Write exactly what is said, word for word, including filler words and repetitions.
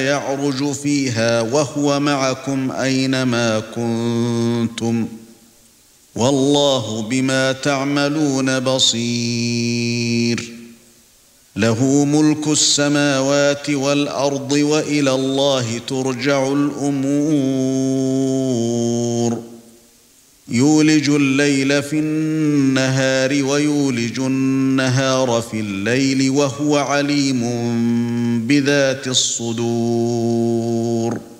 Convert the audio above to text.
يعرج فيها وهو معكم أينما كنتم والله بما تعملون بصير له ملك السماوات والأرض وإلى الله ترجع الأمور يولج الليل في النهار ويولج النهار في الليل وهو عليم بذات الصدور